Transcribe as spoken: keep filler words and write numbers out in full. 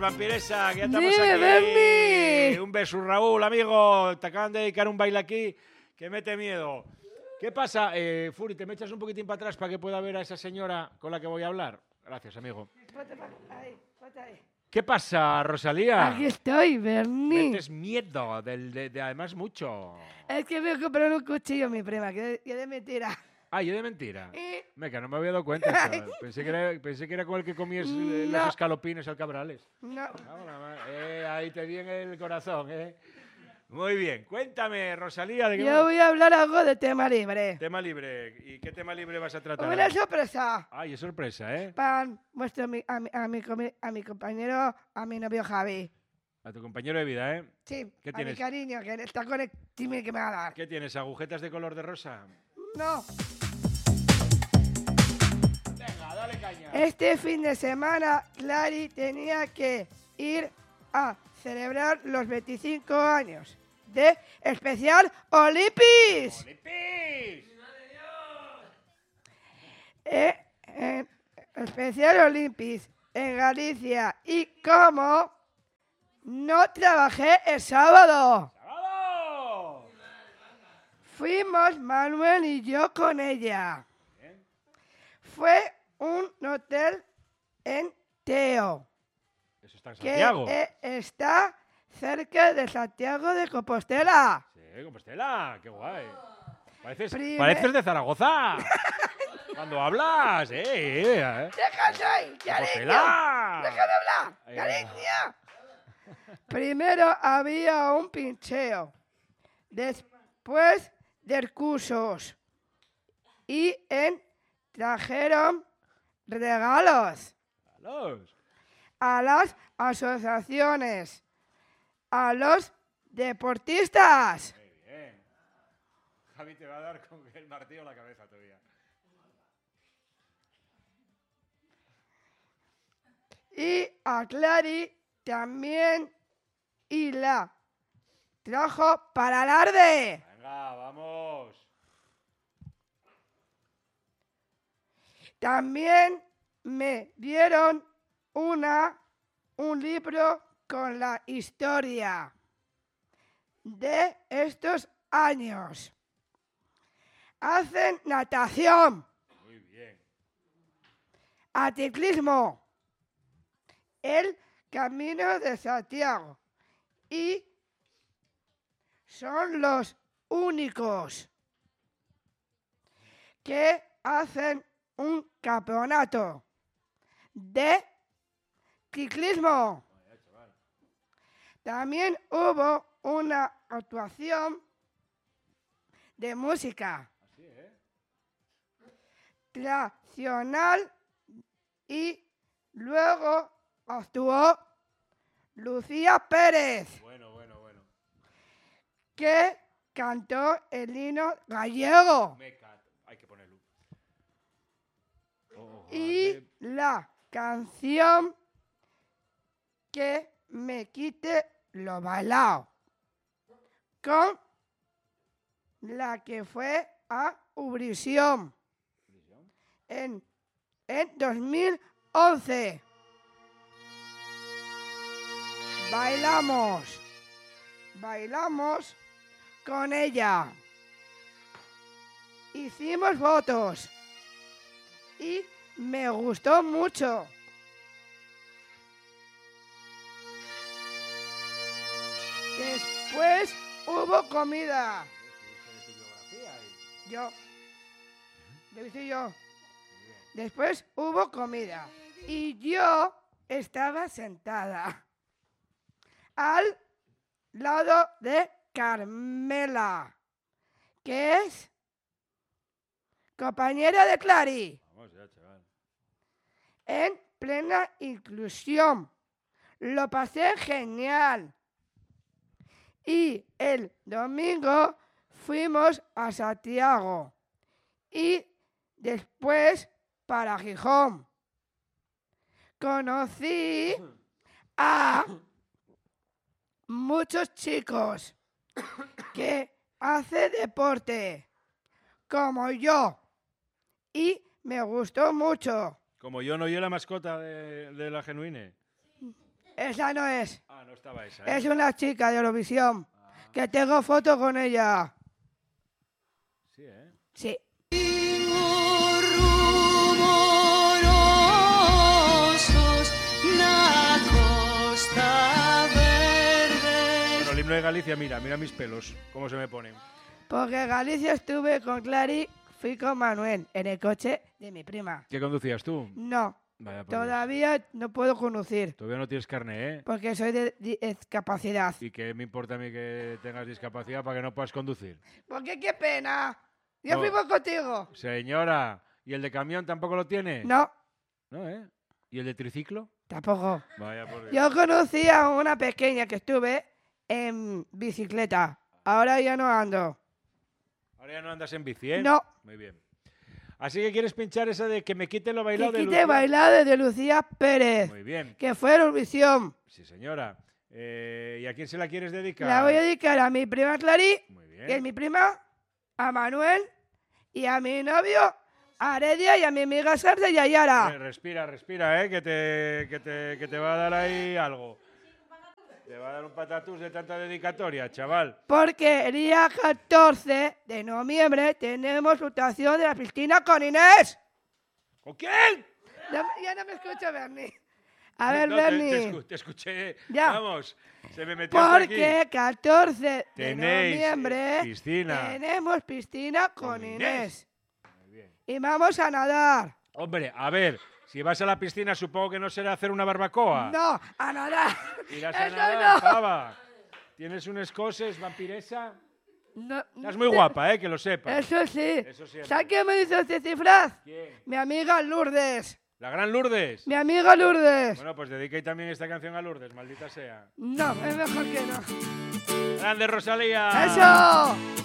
vampiresa, que ya estamos Dime, aquí. Berni. Un beso, Raúl, amigo. Te acaban de dedicar un baile aquí que mete miedo. ¿Qué pasa? Eh, Furi, ¿te me echas un poquitín para atrás para que pueda ver a esa señora con la que voy a hablar? Gracias, amigo. Ahí, ahí. ¿Qué pasa, Rosalía? Aquí estoy, Berni. Metes miedo, del, de, de además mucho. Es que me compraron un cuchillo, mi prima, que de, que de mentira. Ah, yo de mentira. Eh. Meca, no me había dado cuenta, chaval. Pensé que era, pensé que era con el que comías eh, No. los escalopines al Cabrales. No. Vámonos, eh, ahí te di en el corazón, ¿eh? Muy bien. Cuéntame, Rosalía, de qué Yo voy a hablar algo de tema libre. tema libre. ¿Y qué tema libre vas a tratar? Una sorpresa. Ay, es sorpresa, ¿eh? Para vuestro, mi- a, mi, a, mi, comi- a mi compañero, a mi novio Javi. A tu compañero de vida, ¿eh? Sí, ¿Qué a tienes? mi cariño, que está con el timbre que me va a dar. ¿Qué tienes? ¿Agujetas de color de rosa? No. Venga, dale caña. Este fin de semana, Clary tenía que ir a celebrar los veinticinco años de Especial Olipis. ¡Olipis! Eh, en Especial Olipis en Galicia. Y como no trabajé el sábado, ¡Sábado! fuimos Manuel y yo con ella. Bien. Fue un hotel en Teo, Eso está en que Santiago. eh, está cerca de Santiago de Compostela. Sí, Compostela, qué guay. Pareces, Primer- pareces de Zaragoza. Cuando hablas, eh. eh, eh. ¡Déjate ahí, cariño! Compostela. ¡Déjame hablar, Ahí cariño! Primero había un pincheo, después de cursos y en trajeron regalos Saludos. a las asociaciones, a los deportistas Muy bien. Javi te va a dar con el martillo en la cabeza todavía. y a Clary también y la trajo para alarde. Venga, vamos. También me dieron una, un libro con la historia de estos años. Hacen natación, Muy bien. atletismo, el Camino de Santiago y son los únicos que hacen un campeonato de ciclismo. Vaya, chaval. También hubo una actuación de música Así, ¿eh? tradicional y luego actuó Lucía Pérez, Bueno, bueno, bueno. que cantó el himno gallego. Me cat. Hay que ponerlo. Oh, Y vale. la canción que me quite lo bailado, con la que fue a Eurovisión en, en dos mil once. Bailamos, bailamos con ella. Hicimos fotos y me gustó mucho. Después hubo comida. Yo. Lo hice yo. Después hubo comida. Y yo estaba sentada al lado de Carmela, que es compañera de Clary, Vamos ya, chaval. en plena inclusión. Lo pasé genial. Y el domingo fuimos a Santiago y después para Gijón. Conocí a muchos chicos que hacen deporte como yo y me gustó mucho. Como yo no yo la mascota de, de la Genuine. Esa no es. Ah, no estaba esa, ¿eh? Es una chica de Eurovisión. Ah. Que tengo foto con ella. Sí, ¿eh? Sí. Bueno, el himno de Galicia, mira, mira mis pelos, cómo se me ponen. Porque en Galicia estuve con Clary, fui con Manuel en el coche de mi prima. ¿Qué conducías tú? No, Vaya por Dios. todavía no puedo conducir. Todavía no tienes carne, ¿eh? Porque soy de discapacidad. ¿Y qué me importa a mí que tengas discapacidad para que no puedas conducir? Porque qué pena. Yo No. vivo contigo. Señora, ¿y el de camión tampoco lo tiene? No, No, ¿eh? ¿Y el de triciclo? tampoco. Vaya por Dios. Yo conocí a una pequeña que estuve en bicicleta. Ahora ya no ando. Ahora ya no andas en bici, ¿eh? No. Muy bien. Así que quieres pinchar esa de que me quite lo Que bailado de quite Lucía. bailado de Lucía Pérez. Muy bien. Que fue Eurovisión. Sí, señora. Eh, ¿Y a quién se la quieres dedicar? La voy a dedicar a mi prima Clary, Muy que es bien. mi prima, a Manuel y a mi novio, a Heredia, y a mi amiga Sarza y a Eh, Yara. Respira, respira, ¿eh? Que te, que, te, que te va a dar ahí algo. Te va a dar un patatús de tanta dedicatoria, chaval. Porque el día catorce de noviembre tenemos votación de la piscina con Inés. ¿Con quién? No, ya no me escucho, Bernie. A ver, No, te, Bernie. te escu- te escuché. Ya. Vamos, se me metió hasta aquí. Porque catorce de Tenéis, noviembre eh, piscina. tenemos piscina con, Con Inés. Inés. Muy bien. Y vamos a nadar. Hombre, a ver, si vas a la piscina supongo que no será hacer una barbacoa. No, a nadar. Irás a Eso nadar, no. pava. ¿Tienes un escocés, vampiresa? No, Estás muy guapa, ¿eh? Que lo sepas. Eso sí. Eso siempre. ¿Sabes quién me hizo este disfraz? ¿Quién? Mi amiga Lourdes. ¿La gran Lourdes? Mi amiga Lourdes. Bueno, pues dediqué también esta canción a Lourdes, maldita sea. No, es mejor que no. ¡Grande Rosalía! ¡Eso!